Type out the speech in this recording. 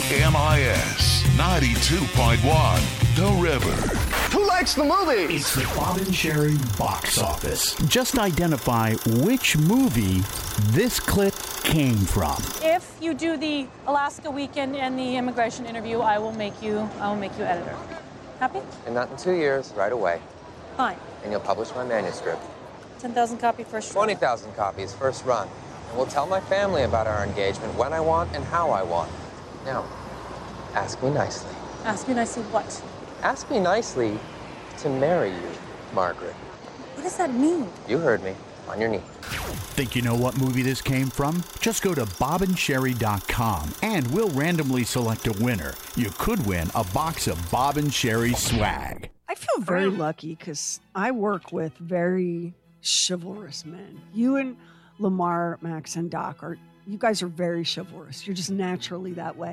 KMIS 92.1, The River. Who likes the movie? It's the Bob and Sherry box office. Just identify which movie this clip came from. If you do the Alaska weekend and the immigration interview, I will make you editor. Happy? And not in 2 years, right away. Fine. And you'll publish my manuscript. 10,000 copy first run. 20,000 copies, first run. And we'll tell my family about our engagement when I want and how I want. Now, ask me nicely. Ask me nicely what? Ask me nicely to marry you, Margaret. What does that mean? You heard me. On your knee. Think you know what movie this came from? Just go to bobandsherry.com and we'll randomly select a winner. You could win a box of Bob and Sherry swag. I feel very lucky because I work with very chivalrous men. You and Lamar, Max, and Doc you guys are very chivalrous. You're just naturally that way.